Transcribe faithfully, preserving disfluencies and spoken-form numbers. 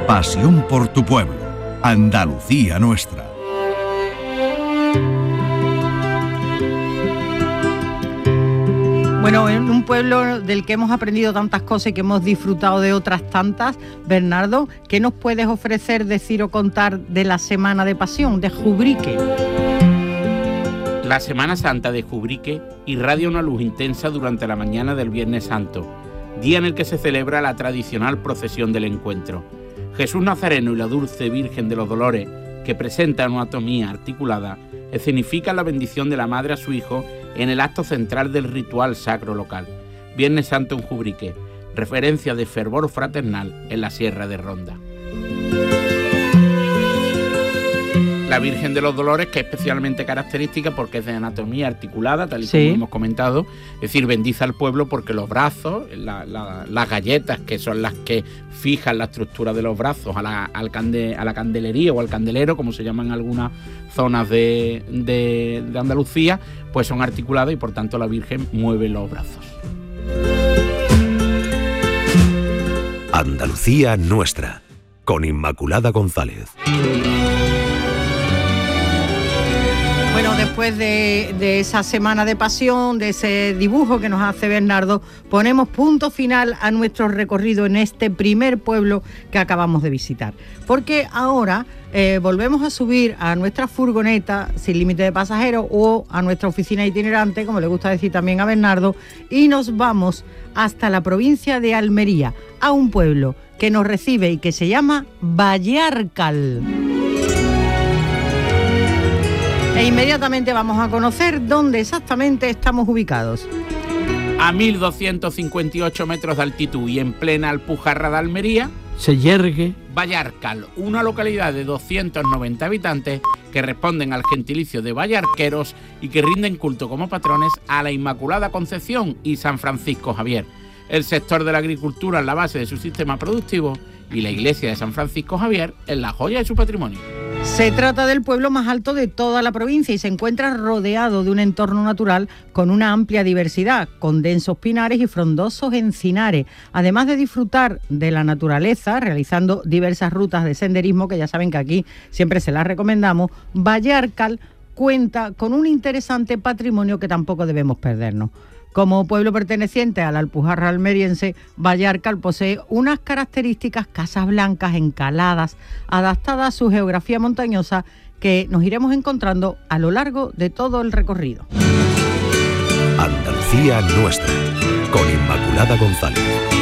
Pasión por tu pueblo. Andalucía nuestra. Bueno, en un pueblo del que hemos aprendido tantas cosas y que hemos disfrutado de otras tantas, Bernardo, ¿qué nos puedes ofrecer, decir o contar de la Semana de Pasión, de Jubrique? La Semana Santa de Jubrique irradia una luz intensa durante la mañana del Viernes Santo, día en el que se celebra la tradicional procesión del encuentro. Jesús Nazareno y la Dulce Virgen de los Dolores, que presenta una anatomía articulada, escenifican la bendición de la madre a su hijo en el acto central del ritual sacro local. Viernes Santo en Jubrique, referencia de fervor fraternal en la Sierra de Ronda. La Virgen de los Dolores, que es especialmente característica porque es de anatomía articulada, tal y como sí. hemos comentado, es decir, bendice al pueblo porque los brazos, la, la, las galletas, que son las que fijan la estructura de los brazos a la, al cande, a la candelería o al candelero, como se llaman en algunas zonas de, de, de Andalucía, pues son articuladas y por tanto la Virgen mueve los brazos. Andalucía nuestra, con Inmaculada González. Bueno, después de, de esa Semana de Pasión, de ese dibujo que nos hace Bernardo, ponemos punto final a nuestro recorrido en este primer pueblo que acabamos de visitar. Porque ahora eh, volvemos a subir a nuestra furgoneta sin límite de pasajeros o a nuestra oficina itinerante, como le gusta decir también a Bernardo, y nos vamos hasta la provincia de Almería, a un pueblo que nos recibe y que se llama Vallarcal. E inmediatamente vamos a conocer dónde exactamente estamos ubicados. A mil doscientos cincuenta y ocho metros de altitud y en plena Alpujarra de Almería, se yergue Vallarcal, una localidad de doscientos noventa habitantes que responden al gentilicio de vallarqueros y que rinden culto como patrones a la Inmaculada Concepción y San Francisco Javier. El sector de la agricultura es la base de su sistema productivo y la iglesia de San Francisco Javier es la joya de su patrimonio. Se trata del pueblo más alto de toda la provincia y se encuentra rodeado de un entorno natural con una amplia diversidad, con densos pinares y frondosos encinares, además de disfrutar de la naturaleza, realizando diversas rutas de senderismo, que ya saben que aquí siempre se las recomendamos. Vallarcal cuenta con un interesante patrimonio que tampoco debemos perdernos. Como pueblo perteneciente a la Alpujarra almeriense, Vallarcal posee unas características casas blancas encaladas, adaptadas a su geografía montañosa, que nos iremos encontrando a lo largo de todo el recorrido. Andalucía nuestra, con Inmaculada González.